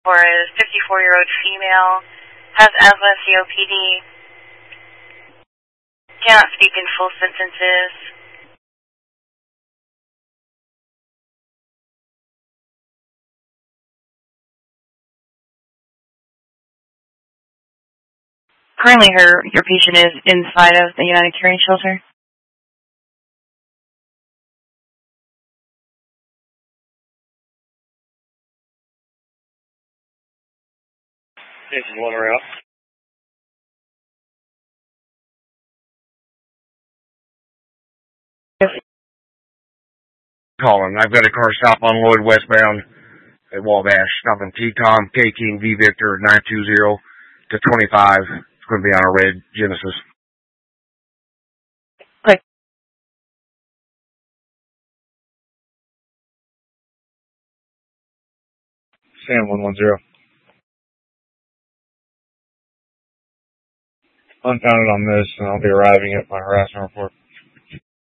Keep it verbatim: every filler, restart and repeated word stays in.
or a fifty-four-year-old female, has asthma and C O P D, cannot speak in full sentences. Currently, her your patient is inside of the United Caring Shelter. This is one route. Calling. I've got a car stop on Lloyd westbound at Wabash, stopping T-Com, K-King, V-Victor, nine two zero to twenty-five. It's going to be on a red Genesis. Click. Sam one one zero. Unfounded on this, and I'll be arriving at my harassment report.